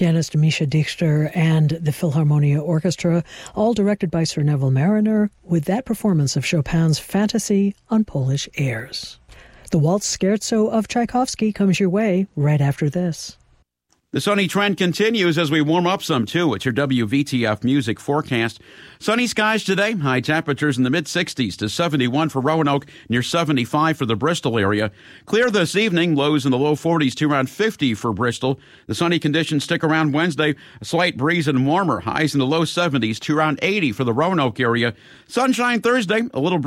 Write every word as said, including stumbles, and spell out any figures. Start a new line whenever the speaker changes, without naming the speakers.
pianist Misha Dichter and the Philharmonia Orchestra, all directed by Sir Neville Marriner, with that performance of Chopin's Fantasy on Polish airs. The Waltz Scherzo of Tchaikovsky comes your way right after this.
The sunny trend continues as we warm up some, too. It's your W V T F music forecast. Sunny skies today, high temperatures in the mid-sixties to seventy-one for Roanoke, near seventy-five for the Bristol area. Clear this evening, lows in the low forties to around fifty for Bristol. The sunny conditions stick around Wednesday, a slight breeze and warmer, highs in the low seventies to around eighty for the Roanoke area. Sunshine Thursday, a little